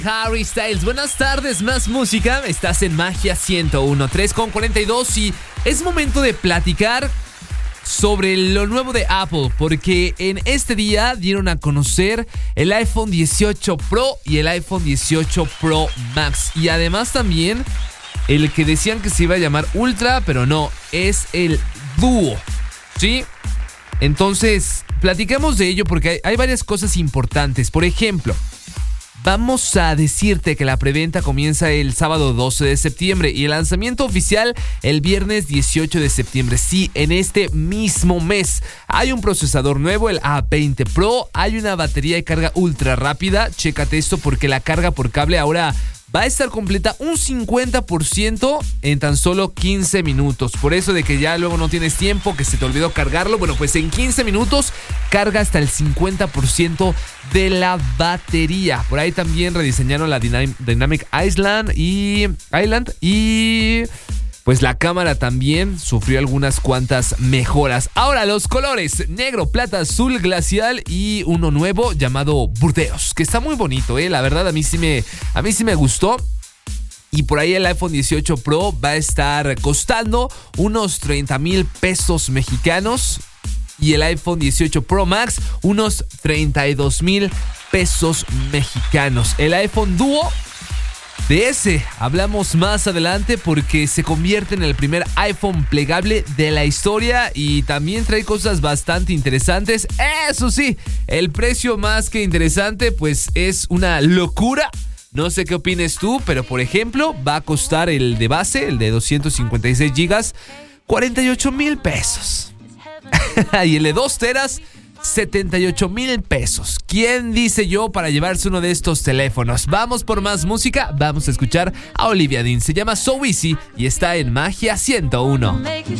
Harry Styles. Buenas tardes, más música. Estás en Magia 101.3 con 42 y es momento de platicar sobre lo nuevo de Apple, porque en este día dieron a conocer el iPhone 18 Pro y el iPhone 18 Pro Max, y además también el que decían que se iba a llamar Ultra, pero no, es el Duo, ¿sí? Entonces, platicamos de ello porque hay varias cosas importantes. Por ejemplo, vamos a decirte que la preventa comienza el sábado 12 de septiembre y el lanzamiento oficial el viernes 18 de septiembre. Sí, en este mismo mes. Hay un procesador nuevo, el A20 Pro. Hay una batería de carga ultra rápida. Chécate esto porque la carga por cable ahora va a estar completa un 50% en tan solo 15 minutos. Por eso de que ya luego no tienes tiempo, que se te olvidó cargarlo. Bueno, pues en 15 minutos carga hasta el 50% de la batería. Por ahí también rediseñaron la Dynamic Island y pues la cámara también sufrió algunas cuantas mejoras. Ahora los colores: negro, plata, azul, glacial y uno nuevo llamado Burdeos, que está muy bonito, la verdad a mí sí me gustó. Y por ahí el iPhone 18 Pro va a estar costando unos 30,000 pesos mexicanos y el iPhone 18 Pro Max unos 32,000 pesos mexicanos. El iPhone Duo, de ese hablamos más adelante porque se convierte en el primer iPhone plegable de la historia y también trae cosas bastante interesantes. Eso sí, el precio más que interesante pues es una locura. No sé qué opines tú, pero por ejemplo va a costar el de base, el de 256 gigas, 48,000 pesos. Y el de 2 teras, 78,000 pesos. ¿Quién dice yo para llevarse uno de estos teléfonos? Vamos por más música. Vamos a escuchar a Olivia Dean. Se llama So Easy y está en Magia 101.